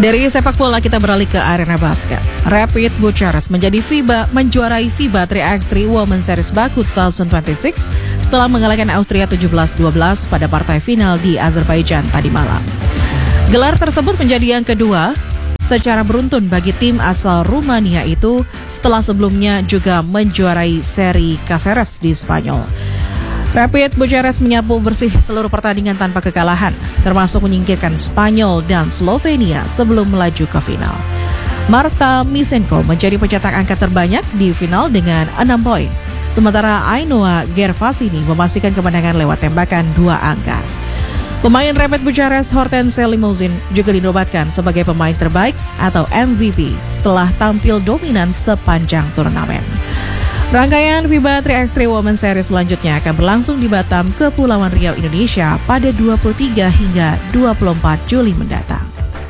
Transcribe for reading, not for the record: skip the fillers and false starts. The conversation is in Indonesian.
Dari sepak bola kita beralih ke arena basket. Rapid Bucharest menjuarai FIBA 3x3 Women's Series Baku 2026 setelah mengalahkan Austria 17-12 pada partai final di Azerbaijan tadi malam. Gelar tersebut menjadi yang kedua secara beruntun bagi tim asal Rumania itu setelah sebelumnya juga menjuarai seri Caceres di Spanyol. Rapid Bucharest menyapu bersih seluruh pertandingan tanpa kekalahan, termasuk menyingkirkan Spanyol dan Slovenia sebelum melaju ke final. Marta Misenko menjadi pencetak angka terbanyak di final dengan 6 poin, sementara Ainoa Gervasini memastikan kemenangan lewat tembakan 2 angka. Pemain Rapid Bucharest Hortense Limousin juga dinobatkan sebagai pemain terbaik atau MVP setelah tampil dominan sepanjang turnamen. Rangkaian FIBA 3x3 Women's Series selanjutnya akan berlangsung di Batam, Kepulauan Riau, Indonesia pada 23 hingga 24 Juli mendatang.